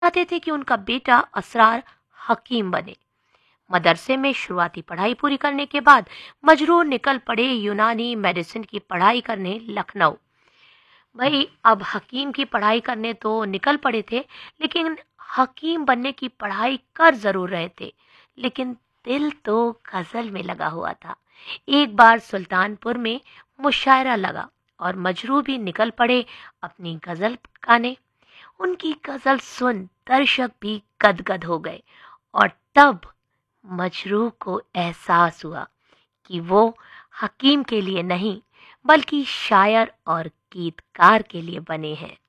चाहते थे कि उनका बेटा असरार हकीम बने। मदरसे में शुरुआती पढ़ाई पूरी करने के बाद मजरूर निकल पड़े यूनानी मेडिसिन की पढ़ाई करने लखनऊ। भाई अब हकीम की पढ़ाई करने तो निकल पड़े थे, लेकिन हकीम बनने की पढ़ाई कर जरूर रहे थे, लेकिन दिल तो गजल में लगा हुआ था। एक बार सुल्तानपुर में मुशायरा लगा और मजरू भी निकल पड़े अपनी गजल गाने। उनकी गजल सुन दर्शक भी गदगद हो गए, और तब मजरू को एहसास हुआ कि वो हकीम के लिए नहीं, बल्कि शायर और गीतकार के लिए बने हैं।